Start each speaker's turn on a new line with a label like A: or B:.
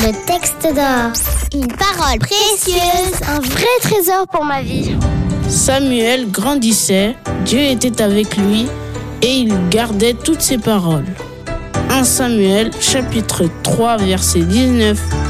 A: Le texte d'or. Une parole précieuse. Un vrai trésor pour ma vie.
B: Samuel grandissait, Dieu était avec lui et il gardait toutes ses paroles. 1 Samuel, chapitre 3, verset 19